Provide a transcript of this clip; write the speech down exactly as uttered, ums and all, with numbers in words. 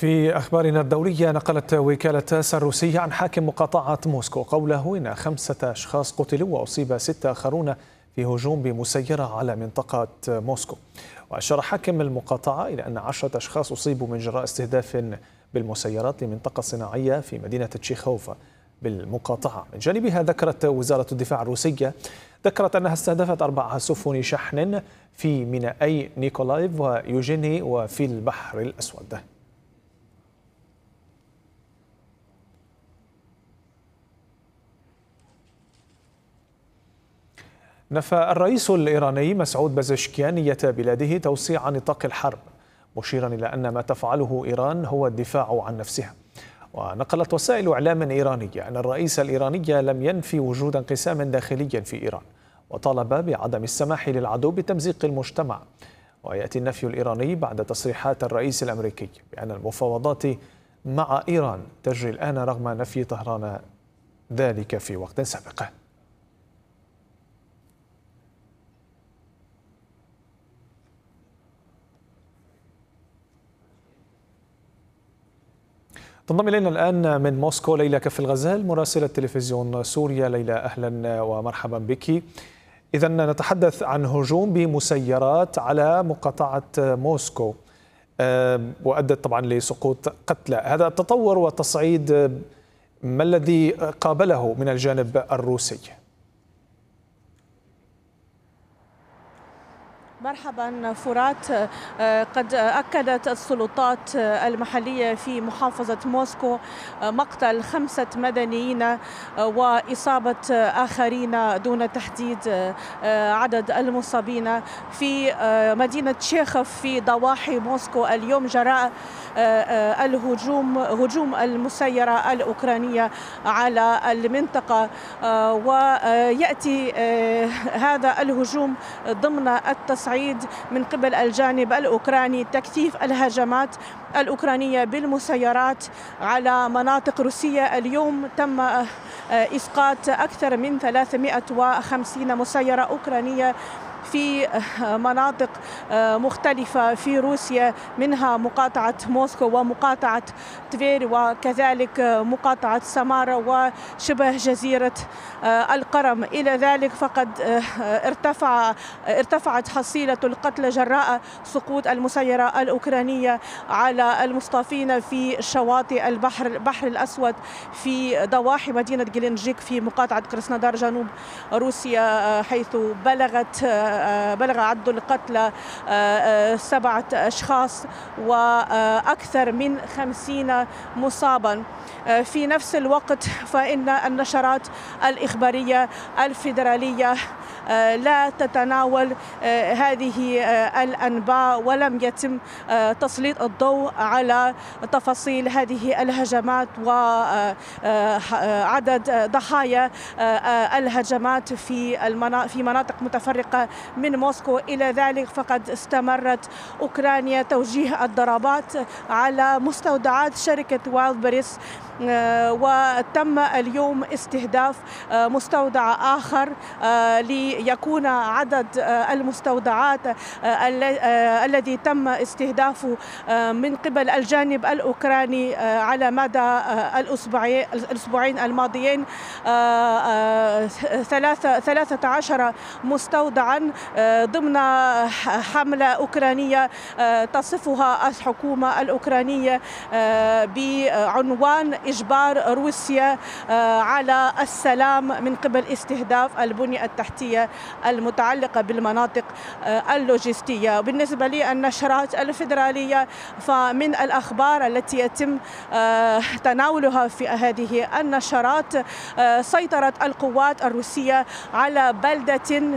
في أخبارنا الدولية، نقلت وكالة تاس الروسية عن حاكم مقاطعة موسكو قوله إن خمسة أشخاص قتلوا وأصيب ستة آخرون في هجوم بمسيرة على منطقة موسكو. وأشار حاكم المقاطعة إلى أن عشرة أشخاص أصيبوا من جراء استهداف بالمسيرات لمنطقة صناعية في مدينة تشيخوف بالمقاطعة. من جانبها ذكرت وزارة الدفاع الروسية ذكرت أنها استهدفت أربع سفن شحن في مينائي نيكولايف ويوجيني وفي البحر الأسود. نفى الرئيس الإيراني مسعود بزشكيان نية بلاده توسيع نطاق الحرب، مشيرا إلى أن ما تفعله إيران هو الدفاع عن نفسها. ونقلت وسائل إعلام إيرانية أن الرئيس الإيراني لم ينفي وجود انقسام داخلي في إيران، وطالب بعدم السماح للعدو بتمزيق المجتمع. ويأتي النفي الإيراني بعد تصريحات الرئيس الأمريكي بأن المفاوضات مع إيران تجري الآن رغم نفي طهران ذلك في وقت سابق. تنضم إلينا الآن من موسكو ليلى كف الغزال مراسلة تلفزيون سوريا. ليلى، أهلا ومرحبا بك. إذا نتحدث عن هجوم بمسيرات على مقاطعة موسكو وأدت طبعا لسقوط قتلى. هذا التطور والتصعيد ما الذي قابله من الجانب الروسي؟ مرحبا فرات. قد أكدت السلطات المحلية في محافظة موسكو مقتل خمسة مدنيين وإصابة آخرين دون تحديد عدد المصابين في مدينة تشيخوف في ضواحي موسكو اليوم جراء الهجوم هجوم المسيرة الأوكرانية على المنطقة. ويأتي هذا الهجوم ضمن التصعيد من قبل الجانب الأوكراني تكثيف الهجمات الأوكرانية بالمسيرات على مناطق روسية. اليوم تم إسقاط أكثر من ثلاثمائة وخمسين مسيرة أوكرانية في مناطق مختلفة في روسيا، منها مقاطعة موسكو ومقاطعة تفير وكذلك مقاطعة سمارا وشبه جزيرة القرم. إلى ذلك فقد ارتفع ارتفعت حصيلة القتلى جراء سقوط المسيرة الأوكرانية على المصطفين في شواطئ البحر البحر الأسود في ضواحي مدينة جلينجيك في مقاطعة كراسنودار جنوب روسيا، حيث بلغت بلغ عدد القتلى سبعة أشخاص وأكثر من خمسين مصابا. في نفس الوقت فإن النشرات الإخبارية الفيدرالية لا تتناول هذه الأنباء ولم يتم تسليط الضوء على تفاصيل هذه الهجمات وعدد ضحايا الهجمات في في مناطق متفرقة من موسكو. إلى ذلك فقد استمرت أوكرانيا توجيه الضربات على مستودعات شركة وايلدبريس، وتم اليوم استهداف مستودع آخر ليكون عدد المستودعات الذي تم استهدافه من قبل الجانب الأوكراني على مدى الأسبوعين الماضيين ثلاثة عشر مستودعا ضمن حملة أوكرانية تصفها الحكومة الأوكرانية بعنوان إجبار روسيا على السلام من قبل استهداف البنية التحتية المتعلقة بالمناطق اللوجستية. بالنسبة للنشرات الفيدرالية فمن الأخبار التي يتم تناولها في هذه النشرات، سيطرت القوات الروسية على بلدة